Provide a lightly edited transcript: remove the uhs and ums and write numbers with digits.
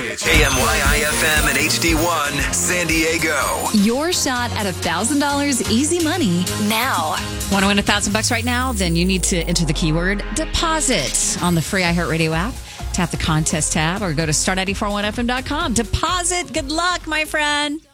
KMYI-FM and HD1 San Diego. Your shot at $1,000 easy money now. Want to win $1,000 right now? Then you need to enter the keyword deposit on the free iHeartRadio app. Tap the contest tab or go to star941fm.com. Deposit. Good luck, my friend.